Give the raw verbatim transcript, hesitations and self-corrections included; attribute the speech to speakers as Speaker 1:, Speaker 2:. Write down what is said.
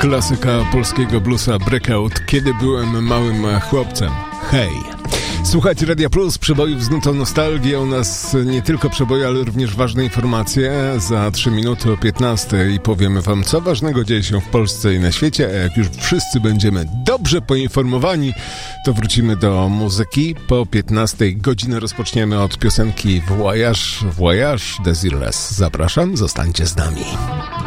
Speaker 1: Klasyka polskiego bluesa Breakout. Kiedy byłem małym chłopcem. Hej! Słuchajcie Radia Plus, przebojów z nutą nostalgii. U nas nie tylko przeboje, ale również ważne informacje. Za trzy minuty o piętnastej powiemy wam, co ważnego dzieje się w Polsce i na świecie. A jak już wszyscy będziemy dobrze poinformowani, to wrócimy do muzyki. Po piętnastej godzinę rozpoczniemy od piosenki Voyage, Voyage, Desireless. Zapraszam, zostańcie z nami.